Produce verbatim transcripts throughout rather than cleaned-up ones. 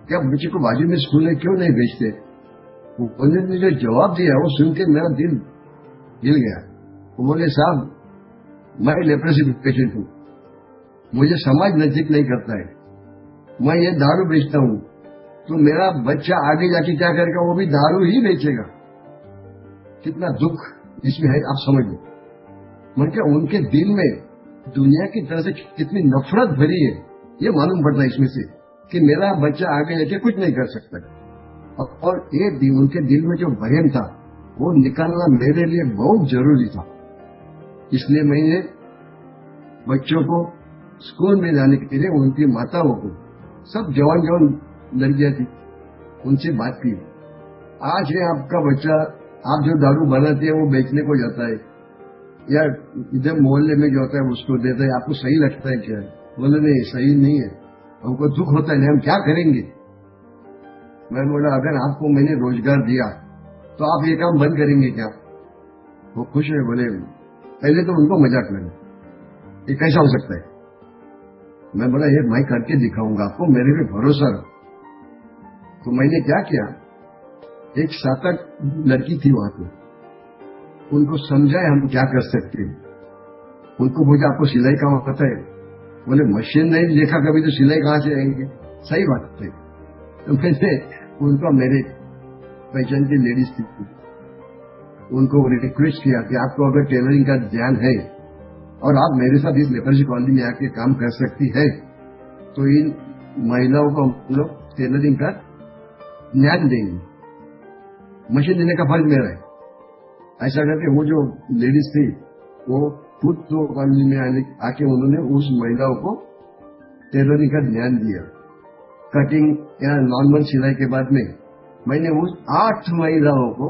क्या बच्चे को बाजू में स्कूल है क्यों नहीं भेजते? वो पंडित ने जो जवाब दिया वो सुन के मेरा दिल हिल गया। वो बोले साहब, मैं लेप्रोसी पेशेंट हूँ, मुझे समाज नजदीक नहीं करता है, मैं ये दारू बेचता हूँ, तो मेरा बच्चा आगे जाके क्या करेगा? वो भी दारू ही बेचेगा। कितना दुख इसमें है आप समझ लो। मैं क्या उनके दिल में दुनिया की तरह से कितनी नफरत भरी है ये मालूम पड़ता है इसमें से, कि मेरा बच्चा आगे जाके कुछ नहीं कर सकता। और ये दिल, उनके दिल में जो भयम था वो निकालना मेरे लिए बहुत जरूरी था। इसलिए मैंने बच्चों को स्कूल में जाने के लिए उनकी माताओं को, सब जवान जवान लड़कियां थी, उनसे बात की। आज है आपका बच्चा, आप जो दारू बनाते हैं वो बेचने को जाता है या इधर मोहल्ले में जो होता है उसको देता है, आपको सही लगता है क्या? बोले नहीं सही नहीं है, हमको दुख होता है, नहीं हम क्या करेंगे? मैं बोला अगर आपको मैंने रोजगार दिया तो आप ये काम बंद करेंगे क्या? वो खुश है, बोले पहले तो उनको मजाक लगा, ये कैसा हो सकता है? मैं बोला ये मैं करके दिखाऊंगा आपको, मेरे पे भरोसा रहो। तो मैंने क्या किया, एक सात आठ लड़की थी वहां पे, उनको समझाए हम क्या कर सकते हैं। उनको पूछा आपको सिलाई का पता है? बोले मशीन नहीं देखा कभी तो सिलाई कहां से आएंगे? सही बात है। तो मैंने उनको, मेरे पहचान की लेडीज थी, उनको रिक्वेस्ट किया कि आपको अगर टेलरिंग का ध्यान है और आप मेरे साथ इस लेप्रोसी कॉलोनी में आके काम कर सकती है तो इन महिलाओं को हम लोग टेलरिंग का ज्ञान देंगे, मशीन देने का फर्ज मेरा है। ऐसा करके वो जो लेडीज थी वो खुद तो कॉलोनी में आने आके उन्होंने उस महिलाओं को टेलरिंग का ज्ञान दिया। कटिंग या नॉर्मल सिलाई के बाद में मैंने उस आठ महिलाओं को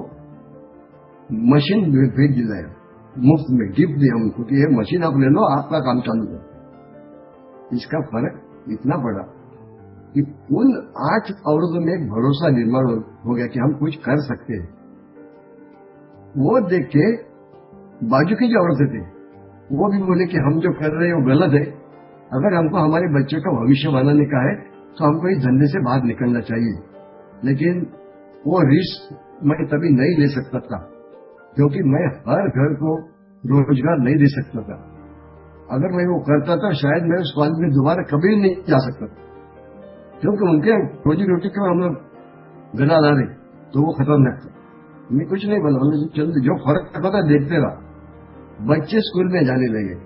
मशीन भेज दिलाया, मुफ्त में गिफ्ट दिया उनको कि ये मशीन आप ले लो, आपका काम चालू है। इसका फर्क इतना पड़ा कि उन आठ औरतों में एक भरोसा निर्माण हो गया कि हम कुछ कर सकते हैं। वो देख के बाजू की जो औरतें थे वो भी बोले कि हम जो कर रहे हैं वो गलत है, अगर हमको हमारे बच्चों का भविष्य बनाने का है तो हमको इस धंधे से बाहर निकलना चाहिए। लेकिन वो रिस्क मैं तभी नहीं ले सकता था क्योंकि मैं हर घर को रोजगार नहीं दे सकता था। अगर मैं वो करता था शायद मैं उस कॉलेज में दोबारा कभी नहीं जा सकता था, क्योंकि उनके रोजी रोटी को हम लोग गला ला रहे तो वो खतरनाक था। मैं कुछ नहीं बोला, चल जो फर्क पता देखते रहा, बच्चे स्कूल में जाने लगे।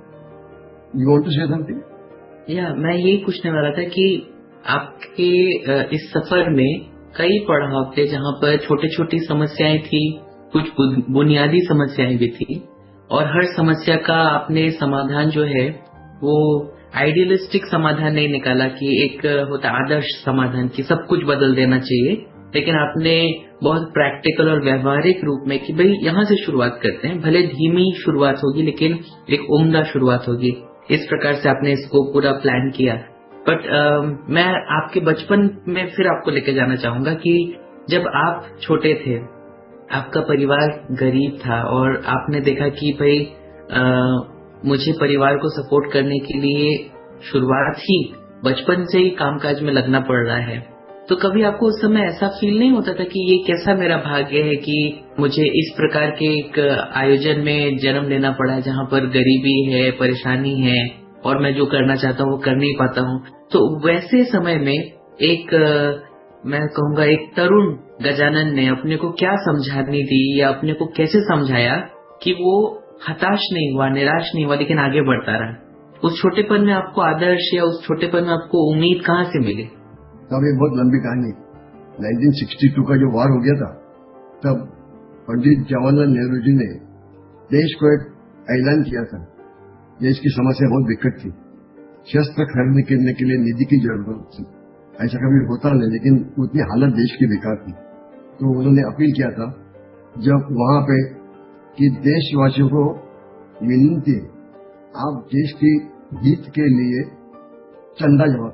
यू वांट टू से समथिंग? या मैं यही पूछने वाला था कि आपके इस सफर में कई पड़ाव थे जहाँ पर छोटी छोटी समस्याएं थी, कुछ बुनियादी समस्याएं भी थी, और हर समस्या का आपने समाधान जो है वो आइडियलिस्टिक समाधान नहीं निकाला कि एक होता आदर्श समाधान की सब कुछ बदल देना चाहिए, लेकिन आपने बहुत प्रैक्टिकल और व्यवहारिक रूप में कि भाई यहाँ से शुरुआत करते हैं, भले धीमी शुरुआत होगी लेकिन एक उम्दा शुरुआत होगी, इस प्रकार से आपने इसको पूरा प्लान किया। बट uh, मैं आपके बचपन में फिर आपको लेके जाना चाहूंगा कि जब आप छोटे थे, आपका परिवार गरीब था और आपने देखा कि भाई uh, मुझे परिवार को सपोर्ट करने के लिए शुरुआत ही बचपन से ही कामकाज में लगना पड़ रहा है, तो कभी आपको उस समय ऐसा फील नहीं होता था कि ये कैसा मेरा भाग्य है कि मुझे इस प्रकार के एक आयोजन में जन्म लेना पड़ा है जहाँ पर गरीबी है, परेशानी है और मैं जो करना चाहता हूँ वो कर नहीं पाता हूँ? तो वैसे समय में एक मैं कहूँगा एक तरुण गजानन ने अपने को क्या समझानी दी या अपने को कैसे समझाया कि वो हताश नहीं हुआ, निराश नहीं हुआ, लेकिन आगे बढ़ता रहा? उस छोटेपन में आपको आदर्श या उस छोटेपन में आपको उम्मीद कहाँ से मिली? तब ये बहुत लंबी कहानी। नाइनटीन सिक्सटी टू का जो वार हो गया था तब पंडित जवाहरलाल नेहरू जी ने देश को एक ऐलान किया था। देश की समस्या बहुत विकट थी, शस्त्र खरीदने के लिए निधि की जरूरत थी। ऐसा कभी होता नहीं, लेकिन उतनी हालत देश की बेकार थी। तो उन्होंने अपील किया था जब वहां पे कि देशवासियों को विनती है, आप देश के हित के लिए चंदा जमा,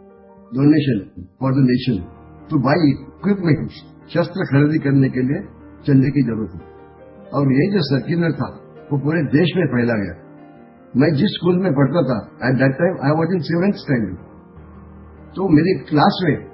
donation for the nation two by equipment, शस्त्र खरीदी करने के लिए चंदे की जरूरत है। और ये जो सर्कुलर था वो पूरे देश में फैला गया। मैं जिस स्कूल में पढ़ता था at that time I was in seventh standard, तो मेरी क्लास में